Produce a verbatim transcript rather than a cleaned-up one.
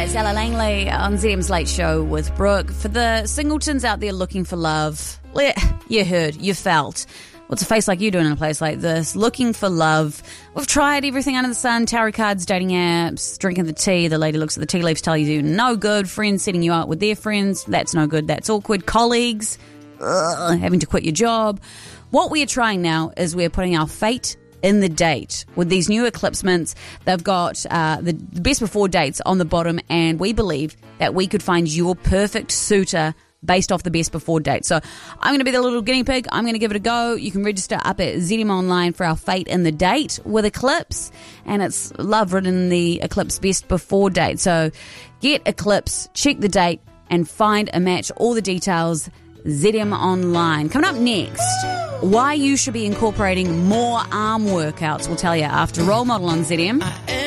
It's Ella Langley on Z M's Late Show with Brooke. For the singletons out there looking for love, you heard, you felt. What's a face like you doing in a place like this? Looking for love. We've tried everything under the sun, tarot cards, dating apps, drinking the tea. The lady looks at the tea leaves, tell you no good. Friends setting you out with their friends. That's no good. That's awkward. Colleagues, ugh, having to quit your job. What we are trying now is we're putting our fate in the date with these new eclipse mints. They've got uh, the best before dates on the bottom, and we believe that we could find your perfect suitor based off the best before date. So I'm going to be the little guinea pig. I'm going to give it a go. You can register up at Z M Online for our fate in the date with Eclipse, and it's love written in the Eclipse best before date. So get Eclipse, check the date, and find a match. All the details, Z M Online. Coming up next, why you should be incorporating more arm workouts. We'll tell you after Role Model on Z M.